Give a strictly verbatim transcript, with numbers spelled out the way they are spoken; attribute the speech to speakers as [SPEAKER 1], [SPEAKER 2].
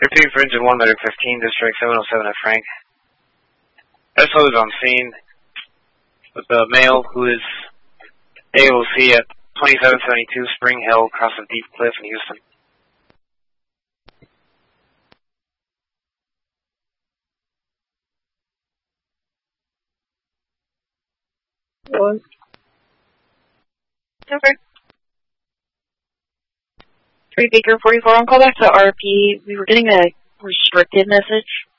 [SPEAKER 1] Repeat for engine one letter fifteen, District seven oh seven at Frank. S O is on scene with the male who is A O C at twenty-seven seventy-two Spring Hill, across a deep cliff in Houston.
[SPEAKER 2] What?
[SPEAKER 3] Okay. Three Baker forty-four on call back to R P. We were getting a restricted message.